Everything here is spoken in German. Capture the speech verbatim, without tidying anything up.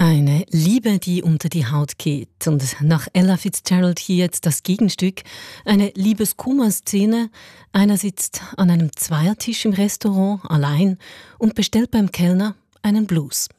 Eine Liebe, die unter die Haut geht. Und nach Ella Fitzgerald hier jetzt das Gegenstück. Eine Liebeskummer-Szene. Einer sitzt an einem Zweiertisch im Restaurant allein und bestellt beim Kellner einen Blues.